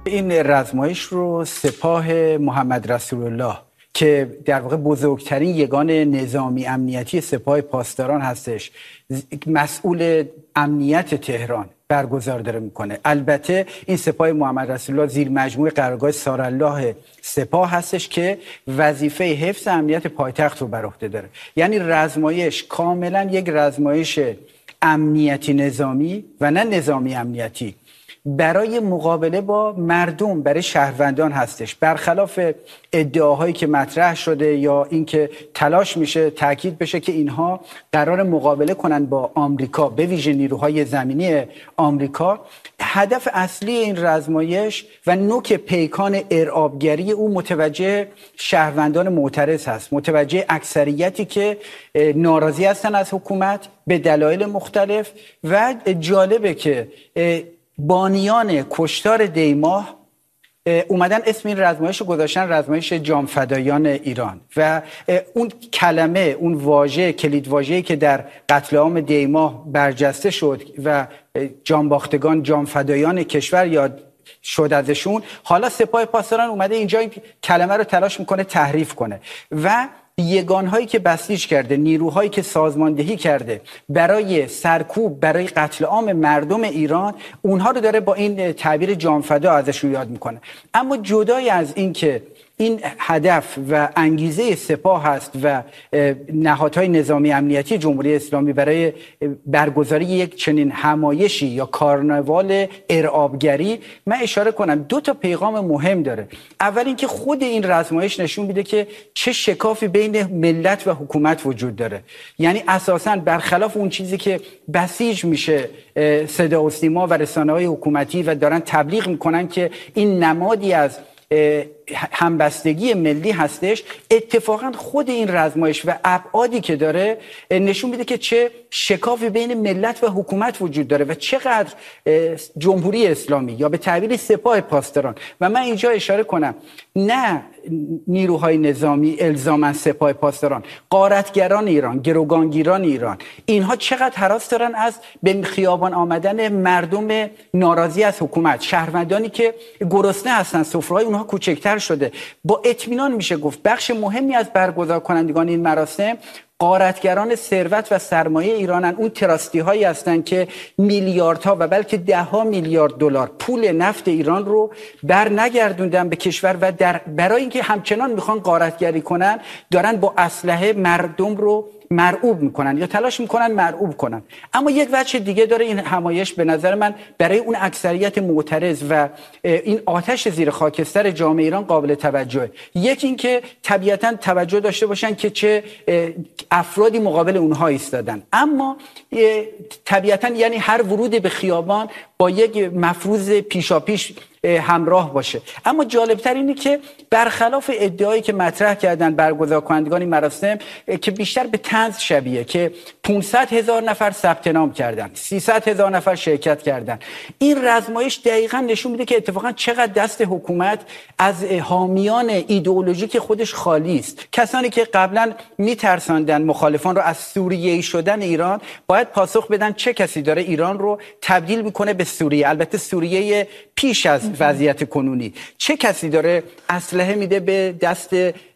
این رزمایش رو سپاه محمد رسول الله که در واقع بزرگترین یگان نظامی امنیتی سپاه پاسداران هستش، مسئول امنیت تهران برگزار داره میکنه. البته این سپاه محمد رسول الله زیر مجموعه قرارگاه سارالله سپاه هستش که وظیفه حفظ امنیت پایتخت رو بر عهده داره. یعنی رزمایش کاملا یک رزمایش امنیتی نظامی و نه نظامی امنیتی برای مقابله با مردم، برای شهروندان هستش. برخلاف ادعاهایی که مطرح شده یا اینکه تلاش میشه تاکید بشه که اینها قرار مقابله کنن با آمریکا، به ویژه نیروهای زمینی آمریکا، هدف اصلی این رزمایش و نوک پیکان ارعابگری او متوجه شهروندان معترض هست، متوجه اکثریتی که ناراضی هستن از حکومت به دلایل مختلف. و جالبه که بانیان کشتار دیماه اومدن اسم این رزمایش رو گذاشتن رزمایش جانفدایان ایران و اون کلمه، اون واژه، کلید واژه‌ای که در قتل عام دیماه برجسته شد و جانباختگان، جانفدایان کشور یاد شد ازشون، حالا سپاه پاسداران اومده اینجا این کلمه رو تلاش میکنه تحریف کنه و یگانهایی که بسیج کرده، نیروهایی که سازماندهی کرده برای سرکوب، برای قتل عام مردم ایران، اونها رو داره با این تعبیر جانفدا ازشون یاد میکنه. اما جدای از این که این هدف و انگیزه سپاه هست و نهادهای نظامی امنیتی جمهوری اسلامی برای برگزاری یک چنین همایشی یا کارناوال ارعابگری، من اشاره کنم دو تا پیغام مهم داره. اول اینکه خود این رزمایش نشون میده که چه شکافی بین ملت و حکومت وجود داره. یعنی اساساً برخلاف اون چیزی که بسیج میشه صدا و سیما و رسانه‌های حکومتی و دارن تبلیغ میکنن که این نمادی از همبستگی ملی هستش، اتفاقا خود این رزمایش و ابعادی که داره نشون میده که چه شکافی بین ملت و حکومت وجود داره و چقدر جمهوری اسلامی یا به تعبیر سپاه پاسداران، و من اینجا اشاره کنم نه نیروهای نظامی الزاما سپاه پاسداران، غارتگران ایران، گروگانگیران ایران، اینها چقدر هراس دارن از به خیابان آمدن مردم ناراضی از حکومت، شهروندانی که گرسنه هستن، سفره‌های اونها کوچکتر شده. با اطمینان میشه گفت بخش مهمی از برگزار کنندگان این مراسم غارتگران ثروت و سرمایه ایرانن. اون تراستی هایی هستن که میلیاردها و بلکه ده‌ها میلیارد دلار پول نفت ایران رو بر نگردوندن به کشور و برای اینکه همچنان میخوان غارتگری کنن دارن با اسلحه مردم رو مرعوب میکنن یا تلاش میکنن مرعوب کنن. اما یک وجه دیگه داره این همایش به نظر من برای اون اکثریت معترض و این آتش زیر خاکستر جامعه ایران قابل توجهه. یکی این که طبیعتاً توجه داشته باشن که چه افرادی مقابل اونها ایستادن، اما طبیعتاً یعنی هر ورود به خیابان با یک مفروض پیشاپیش همراه باشه. اما جالبتر اینه که برخلاف ادعایی که مطرح کردن برگزار کنندگان این مراسم که بیشتر به طنز شبیه که 500,000 نفر ثبت نام کردن، 300,000 نفر شرکت کردن، این رزمایش دقیقاً نشون میده که اتفاقاً چقدر دست حکومت از حامیان ایدئولوژیک خودش خالی است. کسانی که قبلا میترساندن مخالفان رو از سوریه‌ای شدن ایران، باید پاسخ بدن چه کسی داره ایران رو تبدیل میکنه به سوریه، البته سوریه پیش از وضعیت کنونی، چه کسی داره اسلحه میده به دست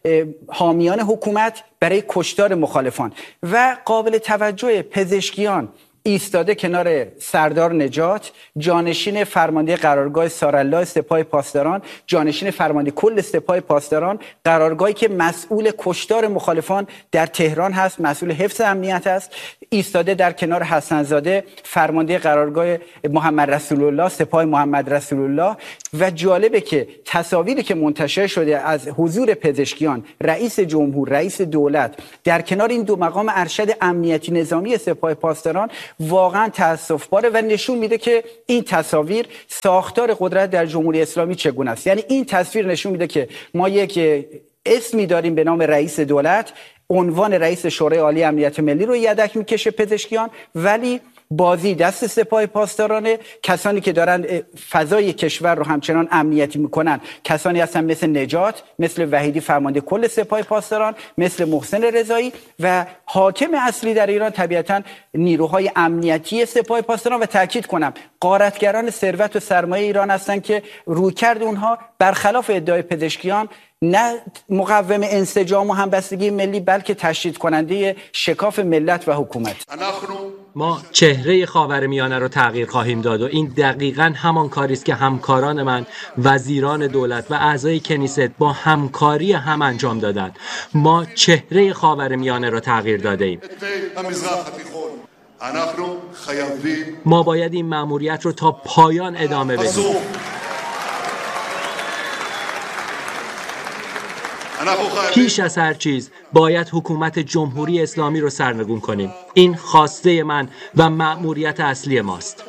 حامیان حکومت برای کشتار مخالفان. و قابل توجه پزشکیان ایستاده کنار سردار نجات، جانشین فرمانده قرارگاه سارالله سپاه پاسداران، جانشین فرمانده کل سپاه پاسداران، قرارگاهی که مسئول کشتار مخالفان در تهران هست، مسئول حفظ امنیت است، ایستاده در کنار حسنزاده فرمانده قرارگاه محمد رسول الله سپاه محمد رسول الله. و جالبه که تصاویری که منتشر شده از حضور پزشکیان، رئیس جمهور، رئیس دولت در کنار این دو مقام ارشد امنیتی نظامی سپاه پاسداران واقعا تأسف‌باره و نشون میده که این تصاویر ساختار قدرت در جمهوری اسلامی چگونه است. یعنی این تصویر نشون میده که ما یک اسمی داریم به نام رئیس دولت، عنوان رئیس شورای عالی امنیت ملی رو یدک میکشه پزشکیان، ولی بازی دست سپاه پاسدارانه. کسانی که دارن فضای کشور رو همچنان امنیتی میکنن کسانی هستن مثل نجات، مثل وحیدی فرمانده کل سپاه پاسداران، مثل محسن رضایی و حاکم اصلی در ایران طبیعتاً نیروهای امنیتی سپاه پاسداران. و تاکید کنم غارتگران ثروت و سرمایه ایران هستند که رویکرد اونها برخلاف ادعای پزشکیان نه مقوم انسجام و همبستگی ملی بلکه تشدید کننده شکاف ملت و حکومت. ما چهره خاورمیانه رو تغییر خواهیم داد و این دقیقاً همان کاری است که همکاران من، وزیران دولت و اعضای کنیست با همکاری هم انجام دادند. ما چهره خاورمیانه رو تغییر داده ایم. ما باید این مأموریت رو تا پایان ادامه بدیم. پیش از هر چیز باید حکومت جمهوری اسلامی رو سرنگون کنیم. این خواسته من و مأموریت اصلی ماست.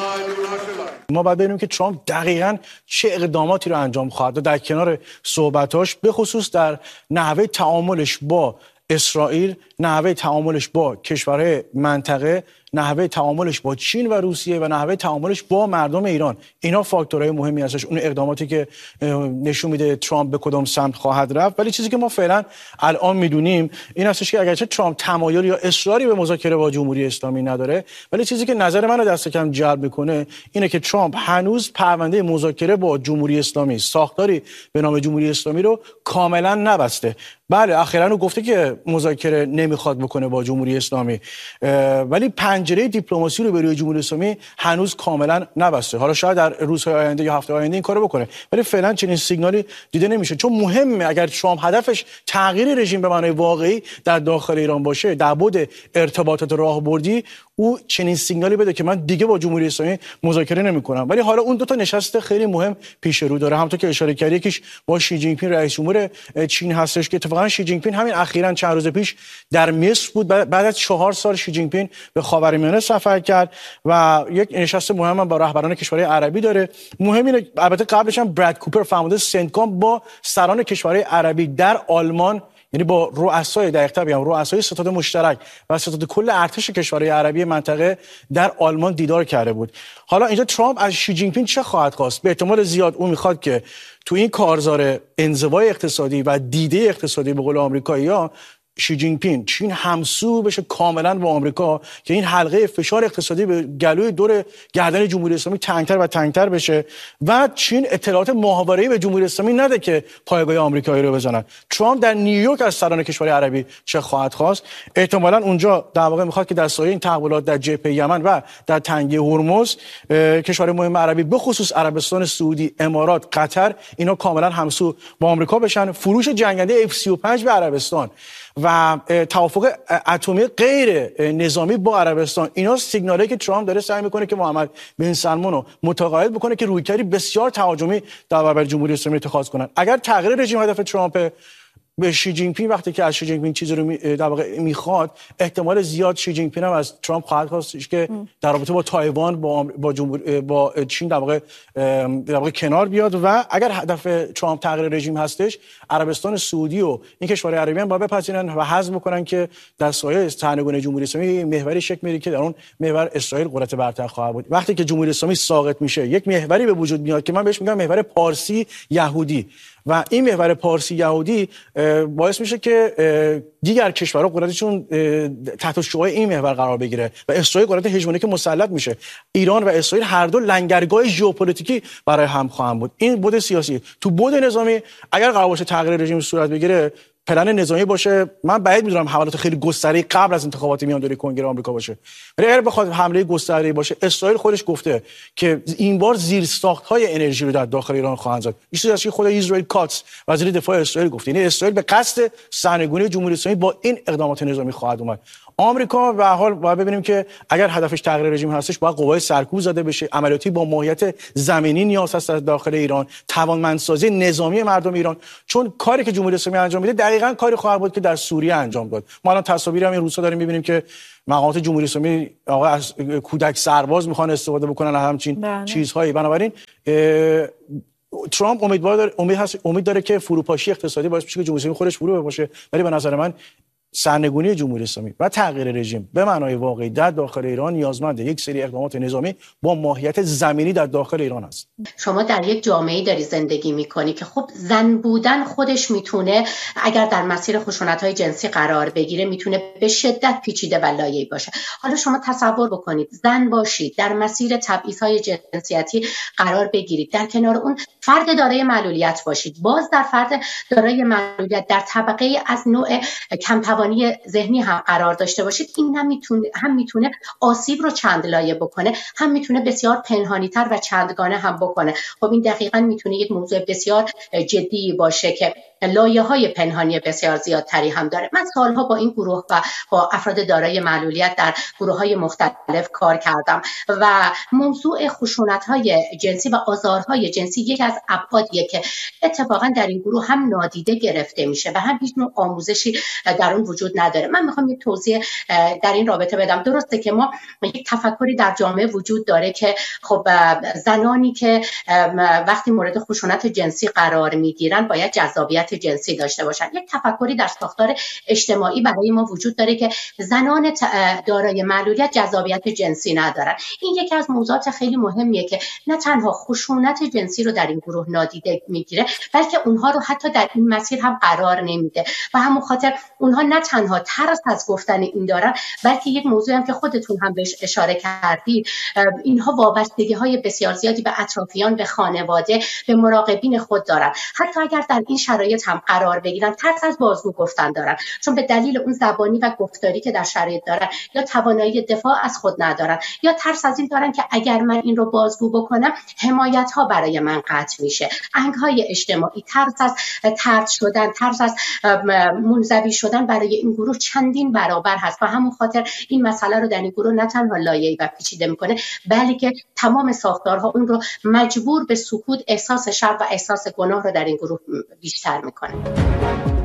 ما باید ببینیم که ترامپ دقیقاً چه اقداماتی رو انجام خواهد داد در کنار صحبتاش، به خصوص در نحوه تعاملش با اسرائیل، نحوه تعاملش با کشورهای منطقه، نحوه تعاملش با چین و روسیه و نحوه تعاملش با مردم ایران. اینا فاکتورهای مهمی هستش، اون اقداماتی که نشون میده ترامپ به کدام سمت خواهد رفت. ولی چیزی که ما فعلا الان میدونیم این هستش که اگرچه ترامپ تمایل یا اصراری به مذاکره با جمهوری اسلامی نداره، ولی چیزی که نظر منو دست کم جلب میکنه اینه که ترامپ هنوز پرونده مذاکره با جمهوری اسلامی، ساختاری به نام جمهوری اسلامی رو کاملا نبسته. بله اخیراً او گفته که مذاکره نمیخواد بکنه با جمهوری اسلامی، ولی پنجره دیپلماسی رو به روی جمهوری اسلامی هنوز کاملا نبسته. حالا شاید در روزهای آینده یا هفته آینده این کارو بکنه، ولی فعلا چنین سیگنالی دیده نمیشه. چون مهمه اگر ترامپ هدفش تغییر رژیم به معنای واقعی در داخل ایران باشه، در بعد ارتباطات راهبردی، او چنین سیگنالی بده که من دیگه با جمهوری اسلامی مذاکره نمیکنم. ولی حالا اون دو تا نشست خیلی مهم پیش رو داره، همونطور که اشاره کردی، یکیش با شی جین پینگ رئیس جمهور چین هستش که اتفاقا شی جین پینگ همین اخیراً چند روز پیش در مصر بود. بعد از 4 سال شی جین پینگ به خاورمیانه سفر کرد و یک نشست مهم با رهبران کشورهای عربی داره. مهم اینه البته قبلش هم براد کوپر فرمانده سنتکام با سران کشورهای عربی در آلمان، یعنی با رؤسای دقیق‌تر بگم رؤسای ستاد مشترک و ستاد کل ارتش کشورهای عربی منطقه در آلمان دیدار کرده بود. حالا اینجا ترامپ از شی جین پینگ چه خواهد خواست؟ به احتمال زیاد او میخواد که تو این کارزار انزوای اقتصادی و دیده اقتصادی به قول آمریکایی‌ها شی جین پینگ چین همسو بشه کاملا با آمریکا، که این حلقه فشار اقتصادی به گلوی دور گردن جمهوری اسلامی تنگتر و تنگتر بشه و چین اطلاعات ماهواره‌ای به جمهوری اسلامی نده که پایگاه آمریکایی رو بزنن. ترامپ در نیویورک از سران کشورهای عربی چه خواهد خواست؟ احتمالاً اونجا در واقع میخواد که در سایه این تحولات در جبهه یمن و در تنگه هرمز کشورهای مهم عربی به خصوص عربستان سعودی، امارات، قطر، اینا کاملا همسو با آمریکا بشن. فروش جنگنده F-35 به عربستان و توافق اتمی غیر نظامی با عربستان، اینا سیگنالی که ترامپ داره سعی میکنه که محمد بن سلمان رو متقاعد بکنه که رویکردی بسیار تهاجمی در برابر جمهوری اسلامی اتخاذ کنن. اگر تغییر رژیم هدف ترامپ، به شی جین پینگ وقتی که از شی جین پینگ چیزی رو در واقع میخواد، احتمال زیاد شی جین پینگ هم از ترامپ خواهد خواست که در رابطه با تایوان با چین در واقع کنار بیاد. و اگر هدف ترامپ تغییر رژیم هستش، عربستان سعودی و این کشورهای عربی هم باید بپذیرن و حذف بکنن که در سایه سرنگونی جمهوری اسلامی محوری شکل میگیره که در اون محور اسرائیل قدرت برتر خواهد بود. وقتی که جمهوری اسلامی ساقط میشه، یک محوری به وجود میاد که من بهش میگم محور پارسی یهودی، و این محور پارسی یهودی باعث میشه که دیگر کشورها قدرتشون تحت شعاع این محور قرار بگیره و اسرائیل قدرت هژمونیک مسلط میشه. ایران و اسرائیل هر دو لنگرگاه ژئوپلیتیکی برای هم خواهند بود. این بود سیاسی. تو بود نظامی اگر قرار باشه تغییر رژیم صورت بگیره، پلن نظامی باشه، من بعید میدونم حملات خیلی گسترده قبل از انتخابات میاندوری کنگره آمریکا باشه. ولی اگر بخواد حمله گسترده باشه، اسرائیل خودش گفته که این بار زیرساخت‌های انرژی رو در داخل ایران خواهند زد. این چیزی است که خود اسرائیل کاتس وزیر دفاع اسرائیل گفته. یعنی اسرائیل به قصد سرنگونی جمهوری اسلامی با این اقدامات نظامی خواهد اومد. آمریکا به هر حال باید ببینیم که اگر هدفش تغییر رژیم هستش، باید قوای سرکوب زده بشه، عملیاتی با ماهیت زمینی نیاز هست از داخل ایران، توانمندسازی نظامی مردم ایران، چون کاری که جمهوری اسلامی انجام میده دقیقاً کاری خواهد بود که در سوریه انجام داد. ما الان تصاویر هم این روزها داریم می‌بینیم که مقامات جمهوری اسلامی آقا از کودک سرباز میخوان استفاده بکنن همچین چیزهایی. بنابراین ترامپ امید داره که فروپاشی اقتصادی باعث بشه که جمهوری اسلامی خودش فرو بپاشه، ولی به نظر من سرنگونی جمهوری اسلامی و تغییر رژیم به معنای واقعی در داخل ایران نیازمند یک سری اقدامات نظامی با ماهیت زمینی در داخل ایران است. شما در یک جامعه‌ای داری زندگی می‌کنی که خب زن بودن خودش میتونه اگر در مسیر خشونت‌های جنسی قرار بگیره میتونه به شدت پیچیده و لایه‌ای باشه. حالا شما تصور بکنید زن باشید، در مسیر تبعیض‌های جنسیتی قرار بگیرید، در کنار اون فرد دارای معلولیت باشید، باز در فرد دارای معلولیت در طبقه از نوع کم‌توانی ذهنی هم قرار داشته باشید، این هم میتونه آسیب رو چند لایه بکنه، هم میتونه بسیار پنهانی‌تر و چندگانه هم بکنه. خب این دقیقاً میتونه یک موضوع بسیار جدی باشه که لایه‌های پنهانی بسیار زیادتری هم داره. من سالها با این گروه و با افراد دارای معلولیت در گروه‌های مختلف کار کردم و موضوع خشونت‌های جنسی و آزارهای جنسی یکی از ابعادیه که اتفاقاً در این گروه هم نادیده گرفته میشه و هم هیچ نوع آموزشی در اون وجود نداره. من میخوام یک توضیح در این رابطه بدم. درسته که ما یک تفکری در جامعه وجود داره که خب زنانی که وقتی مورد خشونت جنسی قرار میگیرن باید جذابیت جنسی داشته باشن. یک تفکری در ساختار اجتماعی برای ما وجود داره که زنان دارای معلولیت جذابیت جنسی ندارن. این یکی از موضوعات خیلی مهمیه که نه تنها خشونت جنسی رو در این گروه نادیده میگیره بلکه اونها رو حتی در این مسیر هم قرار نمیده و همون خاطر اونها نه تنها ترس از گفتن این دارن بلکه یک موضوعی هم که خودتون هم بهش اشاره کردید، اینها وابستگی‌های بسیار زیادی به اطرافیان، به خانواده، به مراقبین خود دارن. حتی اگر در این شرایط هم قرار بگیرن ترس از بازگو گفتن دارن، چون به دلیل اون زبانی و گفتاری که در شرایط دارن یا توانایی دفاع از خود ندارن یا ترس از این دارن که اگر من این رو بازگو بکنم حمایت ها برای من قطع میشه. آهنگ‌های اجتماعی، ترس از طرد شدن، ترس از منزوی شدن برای این گروه چندین برابر هست و همون خاطر این مسئله رو در این گروه نه تنها لایه‌ای و پیچیده میکنه بلکه تمام ساختارها اون رو مجبور به سکوت، احساس شرم و احساس گناه رو در این گروه بیشتر میکنه.